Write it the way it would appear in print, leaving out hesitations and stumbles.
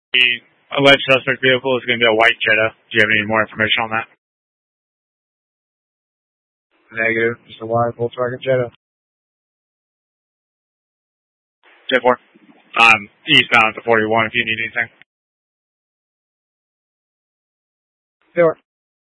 The alleged suspect vehicle is going to be a white Jetta. Do you have any more information on that? Negative. Just a white Volkswagen Jetta. 10-4. Eastbound at the 41 if you need anything. Sure.